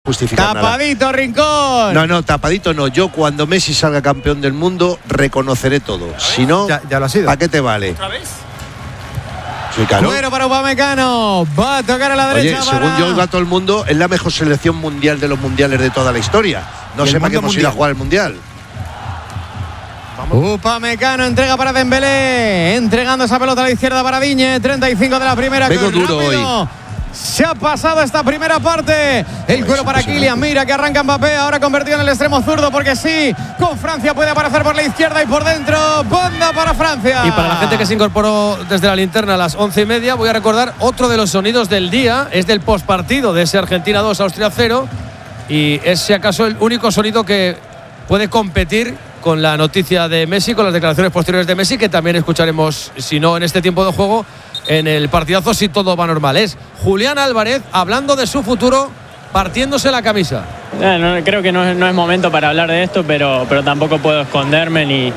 justificar nada. Tapadito, Rincón. No, tapadito no. Yo cuando Messi salga campeón del mundo reconoceré todo. Si no, ya lo ha sido. ¿Para qué te vale? ¿Otra vez? Sí, claro. Bueno para Upamecano. Va a tocar a la Oye, derecha. según yo oigo a todo el mundo, es la mejor selección mundial de los mundiales de toda la historia. No sé para qué hemos ido a jugar el mundial. Upamecano entrega para Dembélé, entregando esa pelota a la izquierda para Digne. 35 de la primera. Vengo duro hoy. Se ha pasado esta primera parte. El cuero para Kylian. Mira que arranca Mbappé. Ahora convertido en el extremo zurdo porque sí. Con Francia puede aparecer por la izquierda y por dentro. Banda para Francia. Y para la gente que se incorporó desde la linterna a las 11:30, voy a recordar otro de los sonidos del día. Es del postpartido de ese Argentina 2, Austria 0. Y es, si acaso, el único sonido que puede competir con la noticia de Messi, con las declaraciones posteriores de Messi, que también escucharemos, si no en este tiempo de juego, en el partidazo, si todo va normal. Es Julián Álvarez hablando de su futuro, partiéndose la camisa. Creo que no es momento para hablar de esto, pero tampoco puedo esconderme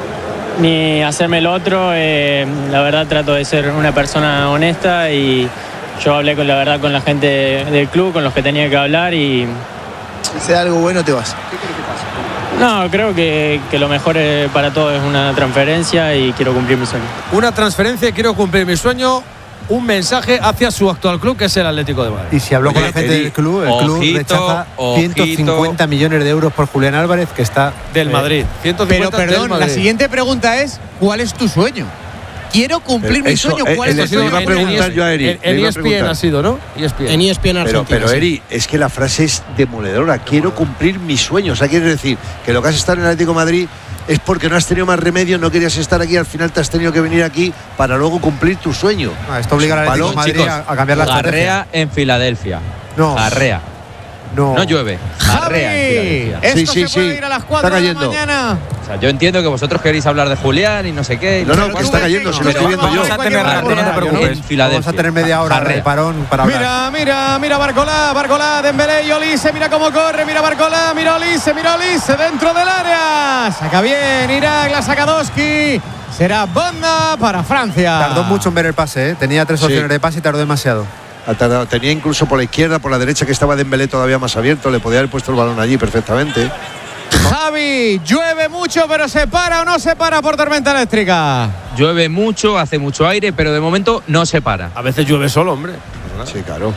ni hacerme el otro. La verdad trato de ser una persona honesta y yo hablé con la gente del club, con los que tenía que hablar y... Si sea algo bueno te vas. ¿Qué crees que pasa? No, creo que lo mejor para todos es una transferencia y quiero cumplir mi sueño. Una transferencia y quiero cumplir mi sueño. Un mensaje hacia su actual club, que es el Atlético de Madrid. Y si habló con la gente del club, el club rechaza 150 millones de euros por Julián Álvarez, que está del Madrid. 150 pero perdón, del Madrid. La siguiente pregunta es: ¿cuál es tu sueño? Quiero cumplir mi sueño. ¿Cuál es tu sueño? Iba a preguntar yo a Eri. En ESPN ha sido, ¿no? En ESPN Argentina. Pero Eri, es que la frase es demoledora. Quiero cumplir mis sueños. O sea, quiere decir que lo que has estado en el Atlético de Madrid es porque no has tenido más remedio, no querías estar aquí, al final te has tenido que venir aquí para luego cumplir tu sueño. Esto obliga al Atlético de Madrid a cambiar la estrategia. Jarrea en Filadelfia. No. Jarrea. No llueve. Jarrea en Filadelfia. Esto se puede ir a las 4 de la mañana. O sea, yo entiendo que vosotros queréis hablar de Julián y no sé qué. No, que está cayendo, se lo estoy viendo yo. En Filadelfia. Vamos a tener media hora de parón para hablar. Mira Barcolá, Dembélé y Olise, mira cómo corre, mira Barcolá, mira Olise dentro del área. Saca bien Irak, la saca Doski. Será banda para Francia. Tardó mucho en ver el pase, tenía 3 opciones de pase y tardó demasiado. Tenía incluso por la izquierda, por la derecha, que estaba Dembélé todavía más abierto, le podía haber puesto el balón allí perfectamente. Javi, llueve mucho, pero ¿se para o no se para por tormenta eléctrica? Llueve mucho, hace mucho aire, pero de momento no se para. A veces llueve solo, hombre. Sí, claro.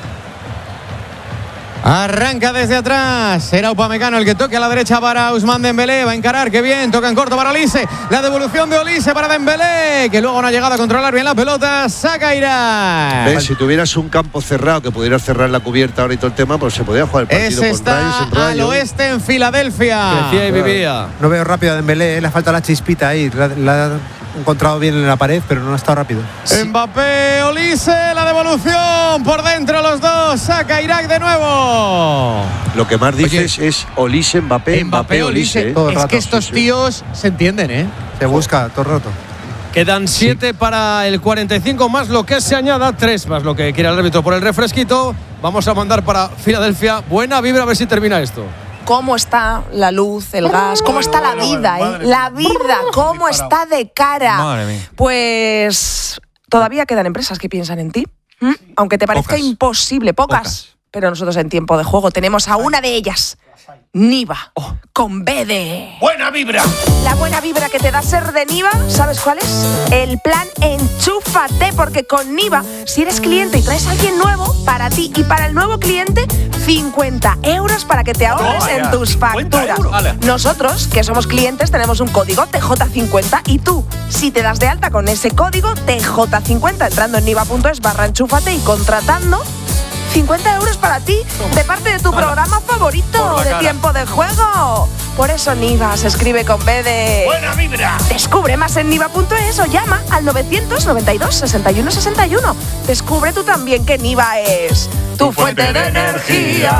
Arranca desde atrás. Será Upamecano el que toque a la derecha para Ousmane Dembélé. Va a encarar, qué bien. Toca en corto para Olise. La devolución de Olise para Dembélé, que luego no ha llegado a controlar bien la pelota. Saca Irak. ¿Ves? Si tuvieras un campo cerrado que pudieras cerrar la cubierta ahora y todo el tema, pues se podía jugar el partido. Ese está al oeste en Filadelfia. Crecía y vivía. No veo rápido a Dembélé, le falta la chispita ahí. La ha encontrado bien en la pared, pero no ha estado rápido. Mbappé, Olise, la devolución por dentro los dos. Saca Irak de nuevo. Lo que más dices es Olise, Mbappé, Olise. Es que estos tíos se entienden, ¿eh? Se busca todo el rato. Quedan 7 para el 45, más lo que se añada, 3 más lo que quiere el árbitro por el refresquito. Vamos a mandar para Filadelfia. Buena vibra, a ver si termina esto. ¿Cómo está la luz, el gas? ¿Cómo está la vida, La vida, ¿cómo está de cara? Madre mía. Pues todavía quedan empresas que piensan en ti. Aunque te parezca imposible, pocas. Pero nosotros en Tiempo de Juego tenemos a una de ellas. Niva, con B de... ¡Buena vibra! La buena vibra que te da ser de Niva, ¿sabes cuál es? El plan Enchúfate, porque con Niva, si eres cliente y traes a alguien nuevo, para ti y para el nuevo cliente, 50 euros para que te ahorres en tus facturas. Nosotros, que somos clientes, tenemos un código TJ50 y tú, si te das de alta con ese código TJ50 entrando en niva.es/enchúfate y contratando, 50 euros para ti, de parte de tu programa favorito de Tiempo de Juego. Por eso Niva se escribe con B de... ¡Buena vibra! Descubre más en niva.es o llama al 992 61 61. Descubre tú también que Niva es tu fuente de energía.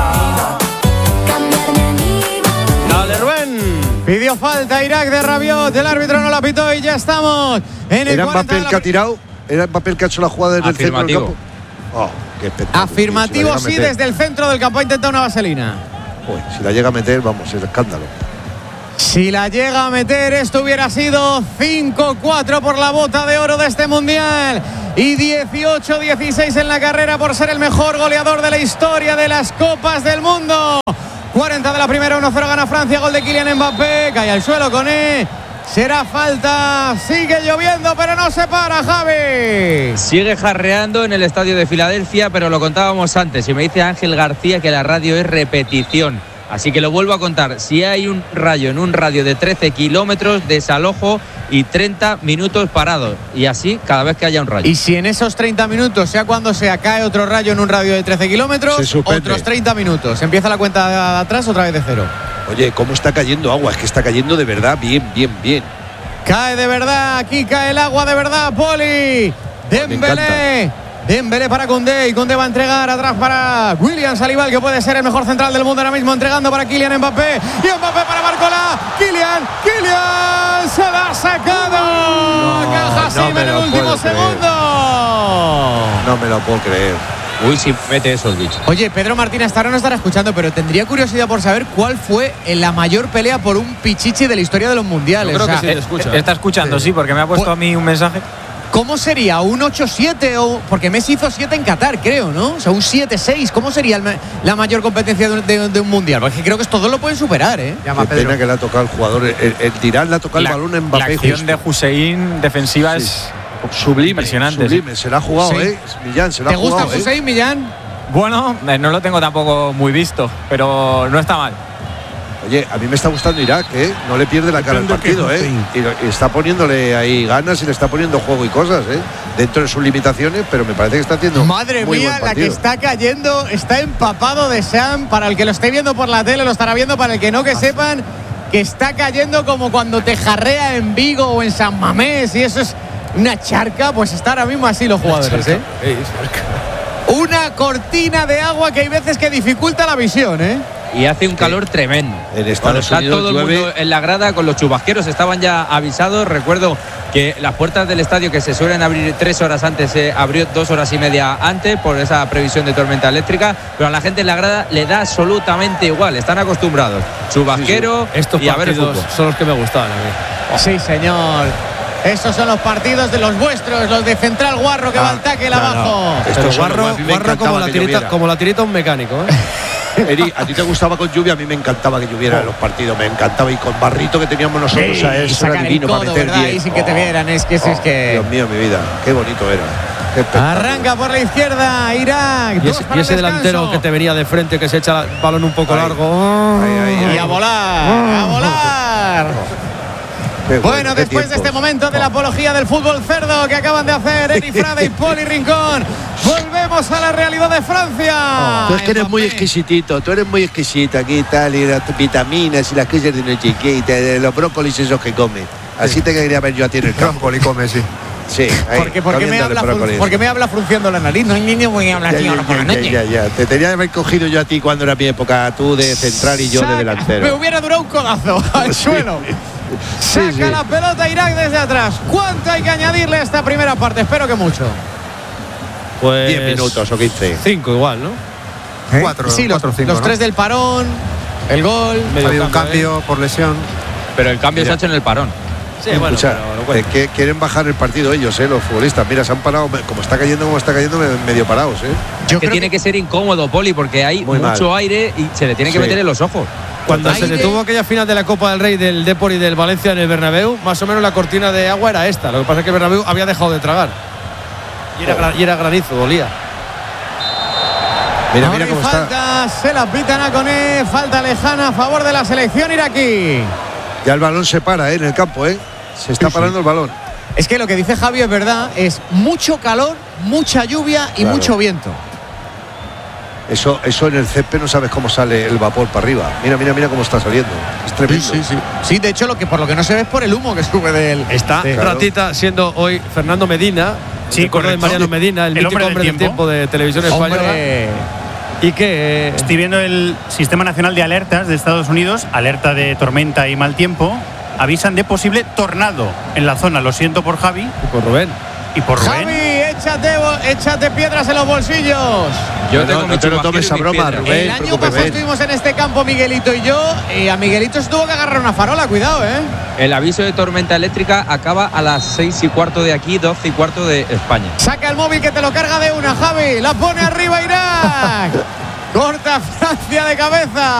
Dale, Rubén. Pidió falta Irak de Rabiot, el árbitro no la pitó y ya estamos en el 40 Mbappé el que ha tirado? ¿Era Mbappé el que ha hecho la jugada desde el centro del campo? Qué espectáculo. Afirmativo, sí, desde el centro del campo ha intentado una vaselina. Pues, si la llega a meter, vamos, es escándalo. Si la llega a meter, esto hubiera sido 5-4 por la bota de oro de este mundial y 18-16 en la carrera por ser el mejor goleador de la historia de las Copas del Mundo. 40 de la primera, 1-0 gana Francia, gol de Kylian Mbappé, cae al suelo Koné. Será falta, sigue lloviendo, pero no se para, Javi. Sigue jarreando en el estadio de Filadelfia, pero lo contábamos antes. Y me dice Ángel García que la radio es repetición. Así que lo vuelvo a contar. Si hay un rayo en un radio de 13 kilómetros, desalojo y 30 minutos parados. Y así cada vez que haya un rayo. Y si en esos 30 minutos, sea cuando sea, cae otro rayo en un radio de 13 kilómetros, otros 30 minutos. Empieza la cuenta de atrás otra vez de cero. Oye, ¿cómo está cayendo agua? Es que está cayendo de verdad bien. Cae de verdad, aquí cae el agua de verdad, Poli. Dembélé para Koundé, y Koundé va a entregar atrás para William Saliba, que puede ser el mejor central del mundo ahora mismo, entregando para Kylian Mbappé, y Mbappé para Barcola. Kylian se la ha sacado. Caja Sim en el último segundo. No me lo puedo creer. Uy, si mete eso el bicho. Oye, Pedro Martínez hasta ahora no estará escuchando, pero tendría curiosidad por saber cuál fue la mayor pelea por un pichichi de la historia de los mundiales. Yo creo que sí, escucha. Está escuchando, sí, porque me ha puesto a mí un mensaje. ¿Cómo sería? ¿Un 8-7? Porque Messi hizo 7 en Qatar, creo, ¿no? O sea, un 7-6. ¿Cómo sería la mayor competencia de un mundial? Porque creo que todos lo pueden superar, ¿eh? Qué pena que le ha tocado al jugador. El tirar le ha tocado el balón en Mbappé. La acción de Hussein defensiva es sublime. Impresionante. Sublime. Se la ha jugado, sí. Millán, se la ha jugado. ¿Te gusta Hussein, Millán? Bueno, no lo tengo tampoco muy visto, pero no está mal. Oye, a mí me está gustando Irak, ¿eh? No le pierde la cara al partido, ¿eh? Y está poniéndole ahí ganas y le está poniendo juego y cosas, ¿eh? Dentro de sus limitaciones, pero me parece que está haciendo. Madre mía, la que está cayendo, está empapado de Sam. Para el que lo esté viendo por la tele, lo estará viendo. Para el que no, que sepan que está cayendo como cuando te jarrea en Vigo o en San Mamés. Y eso es una charca, pues está ahora mismo así los jugadores, ¿eh? Una cortina de agua que hay veces que dificulta la visión, ¿eh? Y hace un calor tremendo. En Estados Unidos todo el mundo en la grada con los chubasqueros, estaban ya avisados. Recuerdo que las puertas del estadio, que se suelen abrir 3 horas antes, se abrió 2 horas y media antes por esa previsión de tormenta eléctrica, pero a la gente en la grada le da absolutamente igual, están acostumbrados. Chubasquero, Estos y a ver partidos fútbol. son los que me gustaban a mí. Sí, señor. Estos son los partidos de los vuestros, los de Central Guarro, que va al tackle abajo. Esto es Guarro como la tirita un mecánico, ¿eh? Eri, a ti te gustaba con lluvia, a mí me encantaba que lloviera en los partidos, me encantaba, y con barrito que teníamos nosotros, Sí, o sea, eso era divino para meter ¿verdad? 10. Y sin que te vieran, es que Dios mío, mi vida, qué bonito era. Qué espectáculo. arranca por la izquierda Irak. Y ese delantero que te venía de frente, que se echa el balón un poco largo. Y a volar, a volar. Bueno, después de este momento de la apología del fútbol cerdo que acaban de hacer Eri Frade y Poli Rincón, volvemos a la realidad de Francia. Tú es que eres muy exquisitito, tú eres muy exquisito aquí y tal, y las vitaminas y las cosas de noche chiquita, de los brócolis esos que comes. Así te quería ver yo a ti en el campo. Brócoli come, sí. Sí, ahí, porque me habla frunciendo la nariz. No hay niño muy a hablar ya. Te tenía que haber cogido yo a ti cuando era mi época, tú de central y yo de delantero. Me hubiera durado un codazo al suelo. Saca la pelota Irak desde atrás. ¿Cuánto hay que añadirle a esta primera parte? Espero que mucho. Pues 10 minutos o 15. 5 igual, ¿no? 4, sí, los 5, los 3 del parón, el gol. Ha habido un cambio por lesión. Pero el cambio se ha hecho en el parón. Sí, bueno, escucha, es que quieren bajar el partido ellos, los futbolistas. Mira, se han parado, como está cayendo, medio parados, Yo creo que tiene que ser incómodo, Poli, porque hay mucho aire y se le tiene que meter en los ojos. Cuando se detuvo aquella final de la Copa del Rey del Depor y del Valencia en el Bernabéu, más o menos la cortina de agua era esta. Lo que pasa es que el Bernabéu había dejado de tragar. Y era granizo, dolía. Mira cómo falta, se la pitan a Koné, falta lejana a favor de la selección iraquí. Ya el balón se para, en el campo, Se está parando el balón. Es que lo que dice Javi es verdad, es mucho calor, mucha lluvia y mucho viento. Eso en el césped no sabes cómo sale el vapor para arriba. Mira cómo está saliendo. Es tremendo. Sí, de hecho, por lo que no se ve es por el humo que sube del. Está ratita siendo hoy Fernando Medina. Sí, correcto. De Mariano Medina, el mítico hombre del tiempo de Televisión Española. ¿Y qué? Estoy viendo el Sistema Nacional de Alertas de Estados Unidos, alerta de tormenta y mal tiempo. Avisan de posible tornado en la zona. Lo siento por Javi. Y por Rubén. Javi, échate piedras en los bolsillos. No te lo tomes a broma, Rubén. El año pasado estuvimos en este campo Miguelito y yo, y a Miguelito se tuvo que agarrar una farola, cuidado, El aviso de tormenta eléctrica acaba a las 6:15 de aquí, 12:15 de España. Saca el móvil que te lo carga de una, Javi. La pone arriba Irak. Corta Francia de cabeza.